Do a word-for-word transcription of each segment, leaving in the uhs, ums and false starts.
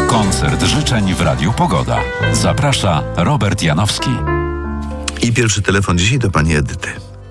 Koncert życzeń w Radiu Pogoda. Zaprasza Robert Janowski. I pierwszy telefon dzisiaj do pani Edyty.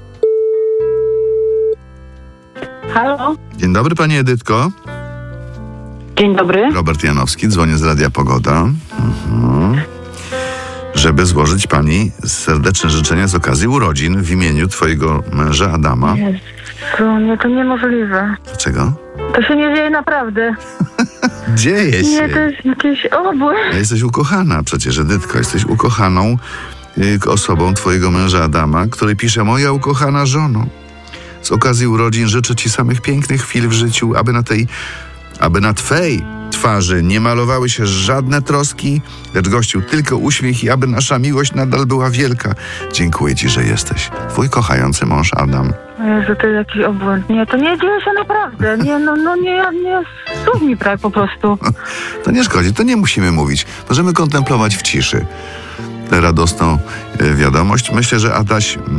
Halo? Dzień dobry, pani Edytko. Dzień dobry. Robert Janowski, dzwonię z Radia Pogoda. Mhm. Żeby złożyć pani serdeczne życzenia z okazji urodzin w imieniu twojego męża Adama. Jezu, nie, to niemożliwe. Dlaczego? To się nie dzieje naprawdę. Dzieje się. Nie, to jest jakiś obłęd. Jesteś ukochana przecież, Edytko. Jesteś ukochaną y, osobą twojego męża Adama, który pisze: moja ukochana żono, z okazji urodzin życzę ci samych pięknych chwil w życiu, aby na tej, aby na twej twarzy nie malowały się żadne troski, lecz gościł tylko uśmiech i aby nasza miłość nadal była wielka. Dziękuję ci, że jesteś. Twój kochający mąż Adam. Jezu, to jest jakiś obłęd. Nie, to nie dzieje się naprawdę. Nie, no, no nie, nie, słów mi brak po prostu. To nie szkodzi, to nie musimy mówić. Możemy kontemplować w ciszy tę radosną y, wiadomość. Myślę, że Adaś y,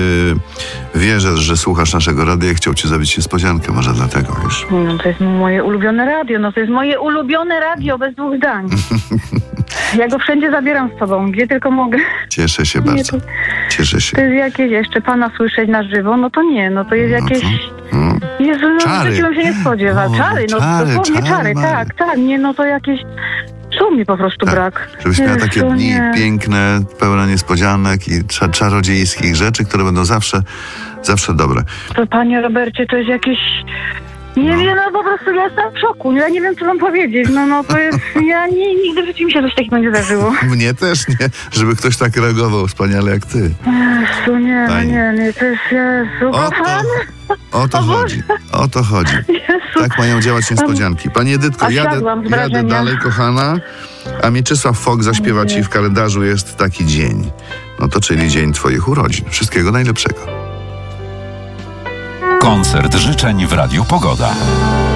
wie, że, że słuchasz naszego radia i chciał ci zrobić niespodziankę. Może dlatego, wiesz. No, to jest moje ulubione radio. No to jest moje ulubione radio, bez dwóch zdań. Ja go wszędzie zabieram z sobą, gdzie tylko mogę. Cieszę się Nie, bardzo. to, Cieszę się. to jest jakieś jeszcze pana słyszeć na żywo. No to nie, no to jest No jakieś... to, no. Jezu, no Czary. życiu bym się nie spodziewał. No, Czary, no czary, dosłownie czary, czary, tak, tak. Nie, no to jakieś... Słów mi po prostu Tak, brak. Żebyś miała takie Jezu, dni nie. piękne, pełne niespodzianek i cza- czarodziejskich rzeczy, które będą zawsze, zawsze dobre. To panie Robercie, to jest jakieś... Nie No. wiem, no po prostu ja jestem w szoku. Ja nie wiem, co mam powiedzieć. No, no to jest... Ja nie, nigdy w życiu mi się coś takiego nie zdarzyło. Mnie też nie, żeby ktoś tak reagował wspaniale jak ty. Jezu, nie, no Fajnie. nie, nie, to jest... Jezu, O to, kochany. o to O Boże. chodzi. O to chodzi. Jezu. Tak mają działać niespodzianki. Pani Edytko, A jadę, siadłam z jadę wrażenia. dalej, kochana, a Mieczysław Fok zaśpiewa ci w kalendarzu jest taki dzień. No to czyli dzień twoich urodzin. Wszystkiego najlepszego. Koncert życzeń w Radiu Pogoda.